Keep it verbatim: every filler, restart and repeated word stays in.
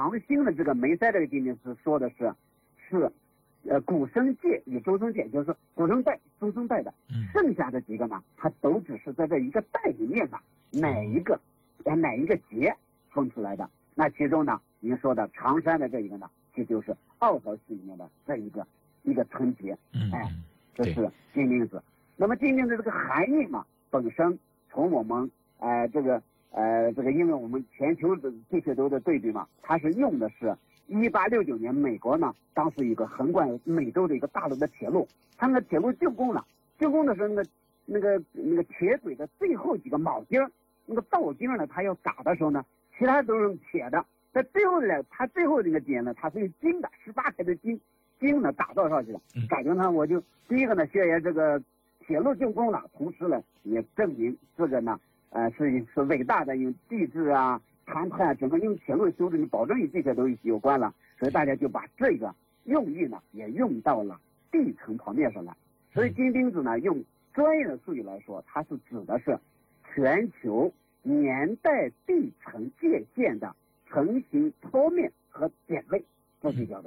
长兴的这个梅塞这个金钉石说的是是呃古生界与周生界，就是古生代周生代的，剩下的几个呢，它都只是在这一个代里面的哪一个呃哪一个节分出来的。那其中呢，您说的常山的这一个呢，其实就是奥陶系里面的这一个一个层节，哎，这是金钉子。那么金钉子这个含义嘛，本身从我们呃这个呃这个，因为我们全球的这些都的对比嘛，它是用的是一八六九年美国呢，当时一个横贯美洲的一个大陆的铁路，它那个铁路竣工了，竣工的时候那个那个那个铁轨的最后几个铆钉，那个道钉呢，它要打的时候呢，其他都是用铁的，在最后呢，它最后这个点呢，它是用金的，十八开的金金呢打造上去了，改成它我就第一个呢，谢爷这个铁路竣工了，同时呢也证明这个呢，呃是是伟大的用地质啊、谈判啊，整个用铁路修整，保证与这些都有关了，所以大家就把这个用意呢也用到了地层旁面上来。所以金钉子呢，用专业的术语来说，它是指的是全球年代地层界限的成型剖面和点位，这就叫做